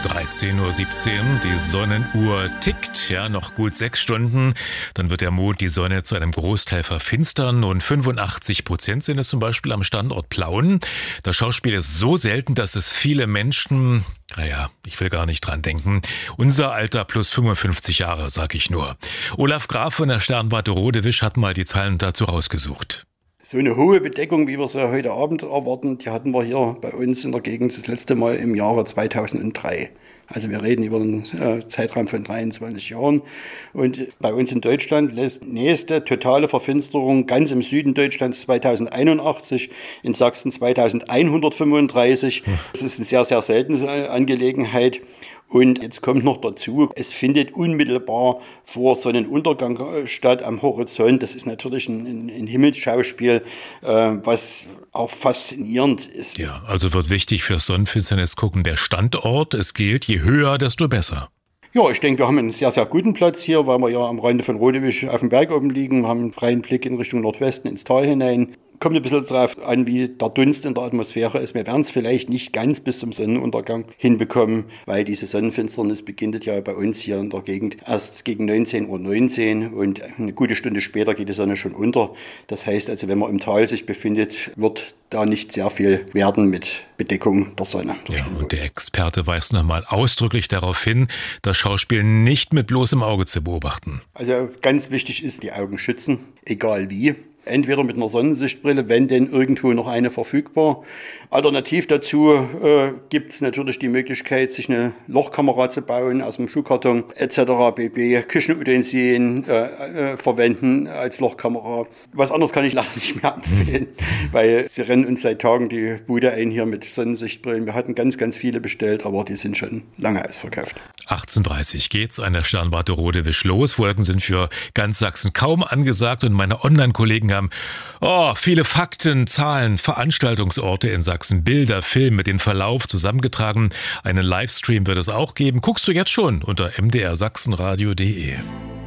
13:17 Uhr, die Sonnenuhr tickt, ja, noch gut 6 Stunden. Dann wird der Mond die Sonne zu einem Großteil verfinstern und 85% sind es zum Beispiel am Standort Plauen. Das Schauspiel ist so selten, dass es viele Menschen, ich will gar nicht dran denken, unser Alter plus 55 Jahre, sag ich nur. Olaf Graf von der Sternwarte Rodewisch hat mal die Zahlen dazu rausgesucht. So eine hohe Bedeckung, wie wir sie heute Abend erwarten, die hatten wir hier bei uns in der Gegend das letzte Mal im Jahre 2003. Also wir reden über einen Zeitraum von 23 Jahren. Und bei uns in Deutschland lässt nächste totale Verfinsterung ganz im Süden Deutschlands 2081, in Sachsen 2135. Das ist eine sehr, sehr seltene Angelegenheit. Und jetzt kommt noch dazu, es findet unmittelbar vor Sonnenuntergang statt am Horizont. Das ist natürlich ein Himmelsschauspiel, was auch faszinierend ist. Ja, also wird wichtig für Sonnenfinsternis gucken der Standort. Es gilt, je höher, desto besser. Ja, ich denke, wir haben einen sehr, sehr guten Platz hier, weil wir ja am Rande von Rodewisch auf dem Berg oben liegen. Wir haben einen freien Blick in Richtung Nordwesten ins Tal hinein. Kommt ein bisschen darauf an, wie der Dunst in der Atmosphäre ist. Wir werden es vielleicht nicht ganz bis zum Sonnenuntergang hinbekommen, weil diese Sonnenfinsternis beginnt ja bei uns hier in der Gegend erst gegen 19:19 Uhr und eine gute Stunde später geht die Sonne schon unter. Das heißt also, wenn man im Tal sich befindet, wird da nicht sehr viel werden mit Bedeckung der Sonne. Ja, und der Experte weist nochmal ausdrücklich darauf hin, das Schauspiel nicht mit bloßem Auge zu beobachten. Also ganz wichtig ist, die Augen schützen, egal wie. Entweder mit einer Sonnensichtbrille, wenn denn irgendwo noch eine verfügbar. Alternativ dazu gibt es natürlich die Möglichkeit, sich eine Lochkamera zu bauen aus dem Schuhkarton etc. bb. Küchenutensilien verwenden als Lochkamera. Was anderes kann ich leider nicht mehr empfehlen, weil sie rennen uns seit Tagen die Bude ein hier mit Sonnensichtbrillen. Wir hatten ganz, ganz viele bestellt, aber die sind schon lange ausverkauft. 18:30 Uhr geht's an der Sternwarte Rodewisch los. Wolken sind für ganz Sachsen kaum angesagt und meine Online-Kollegen haben viele Fakten, Zahlen, Veranstaltungsorte in Sachsen, Bilder, Filme, den Verlauf zusammengetragen. Einen Livestream wird es auch geben. Guckst du jetzt schon unter mdrsachsenradio.de.